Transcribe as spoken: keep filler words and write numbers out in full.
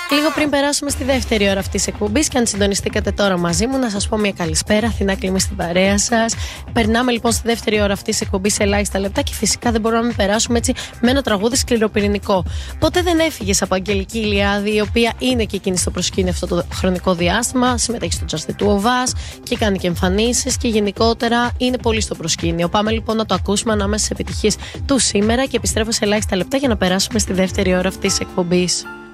Λίγο πριν περάσουμε στη δεύτερη ώρα αυτής της εκπομπής, και αν συντονιστήκατε τώρα μαζί μου, να σας πω μια καλησπέρα. Αθηνά Κλίμη στην παρέα σας. Περνάμε λοιπόν στη δεύτερη ώρα αυτής της εκπομπής σε ελάχιστα λεπτά, και φυσικά δεν μπορούμε να μην περάσουμε έτσι με ένα τραγούδι σκληροπυρηνικό. Ποτέ δεν έφυγες από Αγγελική Ηλιάδη, η οποία είναι και εκείνη στο προσκήνιο αυτό το χρονικό διάστημα. Συμμετέχει στο Just του Οβάς και κάνει και εμφανίσεις, και γενικότερα είναι πολύ στο προσκήνιο. Πάμε λοιπόν να το ακούσουμε ανάμεσα στις επιτυχίες του σήμερα, και επιστρέφω σε ελάχιστα λεπτά για να περάσουμε στη δεύτερη ώρα αυτής της εκπομπής.